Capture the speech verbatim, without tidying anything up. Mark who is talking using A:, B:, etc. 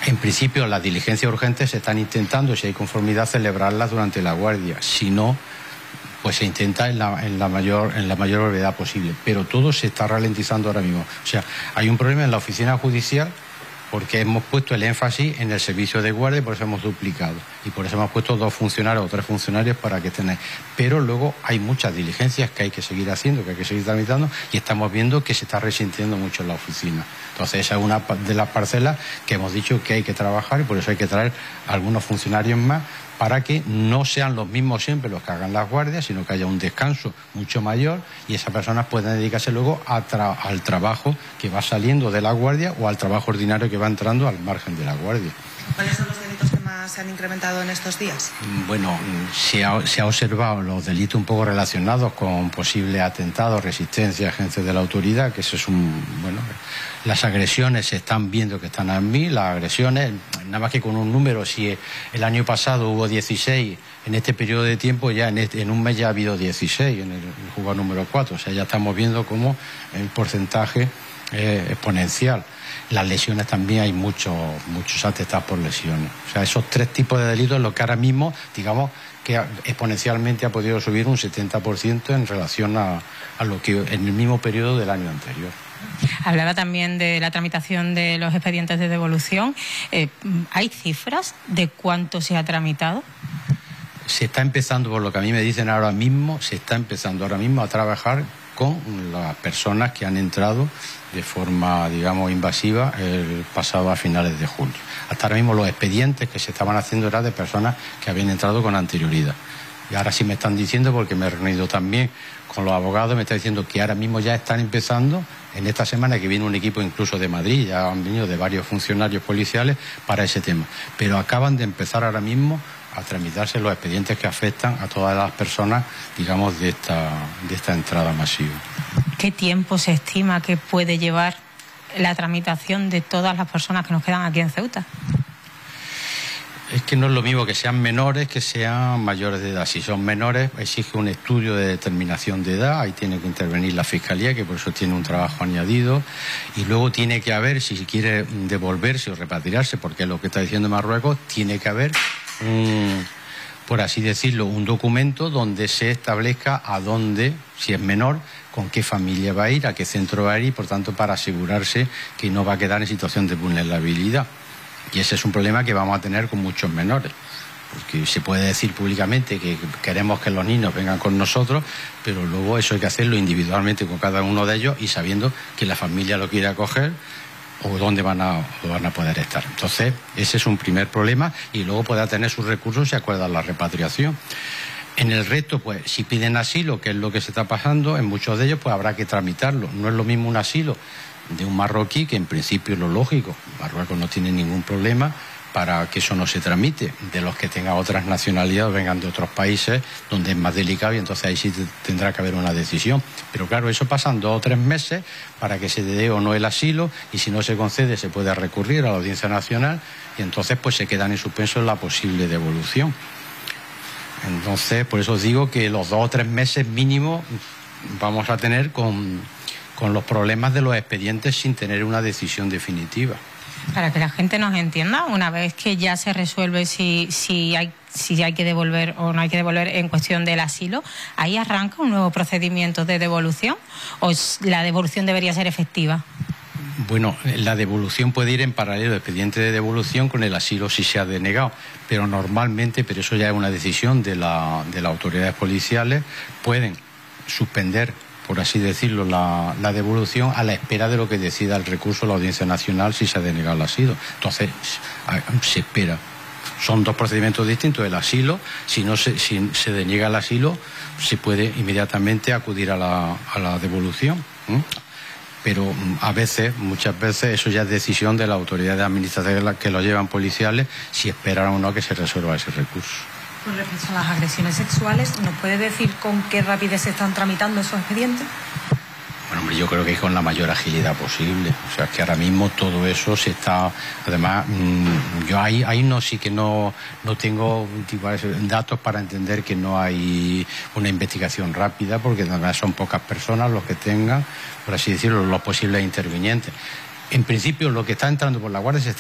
A: En principio, las diligencias urgentes se están intentando, si hay conformidad, celebrarlas durante la guardia. Si no, pues se intenta en la, en la mayor en la mayor brevedad posible. Pero todo se está ralentizando ahora mismo. O sea, hay un problema en la oficina judicial porque hemos puesto el énfasis en el servicio de guardia y por eso hemos duplicado. Y por eso hemos puesto dos funcionarios o tres funcionarios para que estén ahí. Pero luego hay muchas diligencias que hay que seguir haciendo, que hay que seguir tramitando, y estamos viendo que se está resintiendo mucho en la oficina. Entonces esa es una de las parcelas que hemos dicho que hay que trabajar y por eso hay que traer algunos funcionarios más para que no sean los mismos siempre los que hagan las guardias, sino que haya un descanso mucho mayor y esas personas puedan dedicarse luego a tra al trabajo que va saliendo de la guardia o al trabajo ordinario que va entrando al margen de la guardia.
B: ¿Cuáles son los delitos que más se han incrementado en estos días?
A: Bueno, se ha, se ha observado los delitos un poco relacionados con posibles atentados, resistencia, agencias de la autoridad, que eso es un... bueno, las agresiones se están viendo que están a mí, las agresiones, nada más que con un número, si el año pasado hubo dieciséis, en este periodo de tiempo ya en, este, en un mes ya ha habido dieciséis, en el, el juzgado número cuatro, o sea, ya estamos viendo cómo el porcentaje eh, exponencial. Las lesiones también hay muchos muchos atestados por lesiones. O sea, esos tres tipos de delitos es lo que ahora mismo, digamos, que exponencialmente ha podido subir un setenta por ciento en relación a, a lo que en el mismo periodo del año anterior.
C: Hablaba también de la tramitación de los expedientes de devolución. Eh, ¿Hay cifras de cuánto se ha tramitado?
A: Se está empezando, por lo que a mí me dicen ahora mismo, se está empezando ahora mismo a trabajar con las personas que han entrado de forma, digamos, invasiva el pasado a finales de julio. Hasta ahora mismo los expedientes que se estaban haciendo eran de personas que habían entrado con anterioridad. Y ahora sí me están diciendo, porque me he reunido también con los abogados, me están diciendo que ahora mismo ya están empezando, en esta semana que viene un equipo incluso de Madrid, ya han venido de varios funcionarios policiales para ese tema. Pero acaban de empezar ahora mismo a tramitarse los expedientes que afectan a todas las personas, digamos, de esta, de esta entrada masiva.
C: ¿Qué tiempo se estima que puede llevar la tramitación de todas las personas que nos quedan aquí en Ceuta?
A: Es que no es lo mismo que sean menores que sean mayores de edad. Si son menores, exige un estudio de determinación de edad, ahí tiene que intervenir la Fiscalía, que por eso tiene un trabajo añadido, y luego tiene que haber, si quiere devolverse o repatriarse, porque es lo que está diciendo Marruecos, tiene que haber un, por así decirlo, un documento donde se establezca a dónde, si es menor, con qué familia va a ir, a qué centro va a ir, y por tanto para asegurarse que no va a quedar en situación de vulnerabilidad. Y ese es un problema que vamos a tener con muchos menores, porque se puede decir públicamente que queremos que los niños vengan con nosotros, pero luego eso hay que hacerlo individualmente con cada uno de ellos y sabiendo que la familia lo quiere acoger o dónde van a, van a poder estar. Entonces, ese es un primer problema, y luego podrá tener sus recursos si acuerdan la repatriación. En el resto, pues, si piden asilo, que es lo que se está pasando, en muchos de ellos, pues habrá que tramitarlo. No es lo mismo un asilo de un marroquí, que en principio es lo lógico. Marruecos no tiene ningún problema para que eso no se tramite. De los que tengan otras nacionalidades, vengan de otros países donde es más delicado, y entonces ahí sí tendrá que haber una decisión. Pero claro, eso pasan dos o tres meses para que se dé o no el asilo, y si no se concede se puede recurrir a la Audiencia Nacional, y entonces pues se quedan en suspenso la posible devolución. Entonces, por eso os digo que los dos o tres meses mínimo vamos a tener con, con los problemas de los expedientes sin tener una decisión definitiva.
C: Para que la gente nos entienda, una vez que ya se resuelve si, si, hay, si hay que devolver o no hay que devolver en cuestión del asilo, ¿ahí arranca un nuevo procedimiento de devolución o la devolución debería ser efectiva?
A: Bueno, la devolución puede ir en paralelo, el expediente de devolución con el asilo si se ha denegado, pero normalmente, pero eso ya es una decisión de, la, de las autoridades policiales, pueden suspender, por así decirlo, la, la devolución a la espera de lo que decida el recurso de la Audiencia Nacional si se ha denegado el asilo. Entonces, se espera. Son dos procedimientos distintos. El asilo, si no se, si se deniega el asilo, se puede inmediatamente acudir a la, a la devolución. ¿eh? Pero a veces, muchas veces, eso ya es decisión de la autoridad administrativa que lo llevan policiales, si esperan o no que se resuelva ese recurso.
B: Con respecto a las agresiones sexuales, ¿nos puede decir con qué rapidez se están tramitando esos expedientes?
A: Bueno, hombre, yo creo que con la mayor agilidad posible. O sea, es que ahora mismo todo eso se está... Además, mmm, yo ahí, ahí no sí que no, no tengo tipo, datos para entender que no hay una investigación rápida, porque además son pocas personas los que tengan, por así decirlo, los posibles intervinientes. En principio, lo que está entrando por la Guardia se está